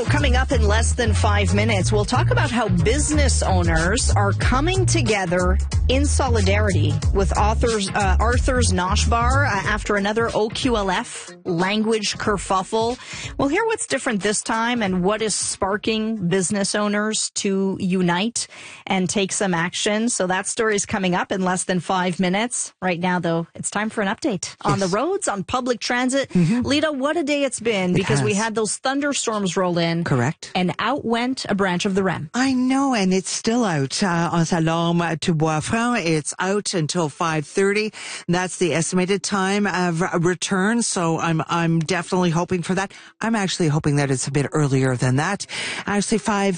So coming up in less than 5 minutes, we'll talk about how business owners are coming together in solidarity with Arthur's Noshbar after another OQLF language kerfuffle. We'll hear what's different this time and what is sparking business owners to unite and take some action. So that story is coming up in less than 5 minutes. Right now, though, it's time for an update on the roads, on public transit. Lita, what a day it's been because we had those thunderstorms roll in. Correct. And out went a branch of the REM. I know, and it's still out. Anse-Lorme to Bois-Franc, it's out until 5:30. That's the estimated time of return. So I'm definitely hoping for that. I'm actually hoping that it's a bit earlier than that. Actually,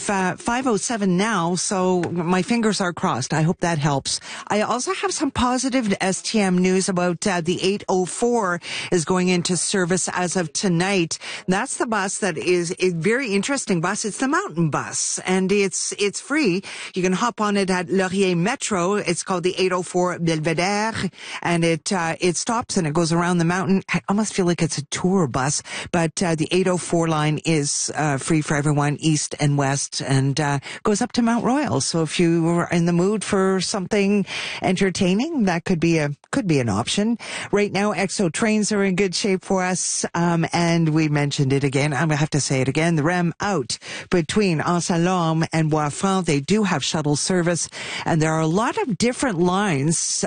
5:07 now. So my fingers are crossed. I hope that helps. I also have some positive STM news about the 804 is going into service as of tonight. That's the bus that is a very interesting bus. It's the mountain bus, and it's free. You can hop on it at Laurier Metro. It's called the 804 Belvedere, and it stops and it goes around the mountain. I almost feel like it's a tour bus, but the 804 line is free for everyone, east and west, and goes up to Mount Royal. So if you are in the mood for something entertaining, that could be an option. Right now, EXO trains are in good shape for us, and we mentioned it again. I'm gonna have to say it again. The REM out between Anse-Lorme and Bois-Franc. They do have shuttle service, and there are a lot of different lines,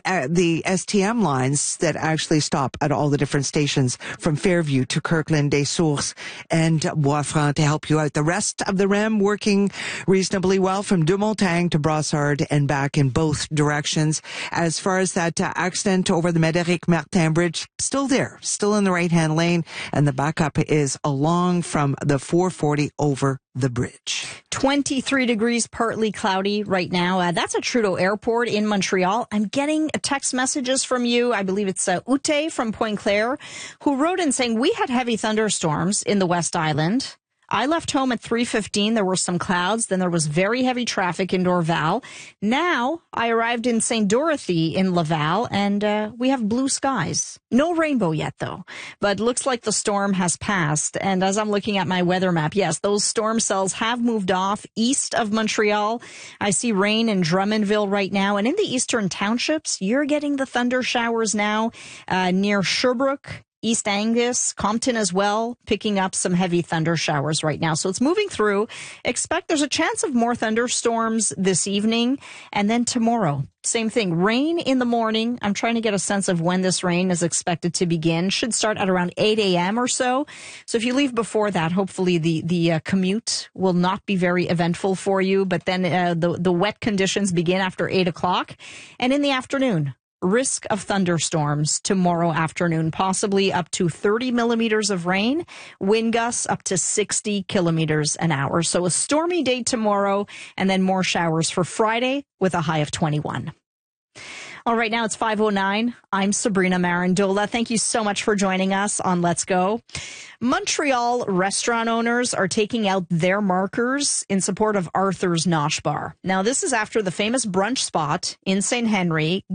the STM lines that actually stop at all the different stations from Fairview to Kirkland, des Sources, and Bois-Franc to help you out. The rest of the REM working reasonably well from Deux-Montagnes to Brossard and back in both directions. As far as that accident over the Médéric Martin Bridge, still there, still in the right-hand lane, and the backup is along from the 440 over the bridge. 23 degrees, partly cloudy right now. That's at Trudeau Airport in Montreal. I'm getting text messages from you. I believe it's Ute from Pointe-Claire, who wrote in saying, we had heavy thunderstorms in the West Island. I left home at 3:15. There were some clouds. Then there was very heavy traffic in Dorval. Now I arrived in St. Dorothy in Laval, and we have blue skies. No rainbow yet, though. But looks like the storm has passed. And as I'm looking at my weather map, yes, those storm cells have moved off east of Montreal. I see rain in Drummondville right now. And in the eastern townships, you're getting the thunder showers now near Sherbrooke, East Angus, Compton as well, picking up some heavy thunder showers right now. So it's moving through. Expect there's a chance of more thunderstorms this evening. And then tomorrow, same thing. Rain in the morning. I'm trying to get a sense of when this rain is expected to begin. Should start at around 8 a.m. or so. So if you leave before that, hopefully the commute will not be very eventful for you. But then the wet conditions begin after 8 o'clock. And in the afternoon, risk of thunderstorms tomorrow afternoon, possibly up to 30 millimeters of rain, wind gusts up to 60 kilometers an hour. So a stormy day tomorrow, and then more showers for Friday with a high of 21. All right, now it's 5:09. I'm Sabrina Marandola. Thank you so much for joining us on Let's Go. Montreal restaurant owners are taking out their markers in support of Arthur's Noshbar. Now, this is after the famous brunch spot in St. Henry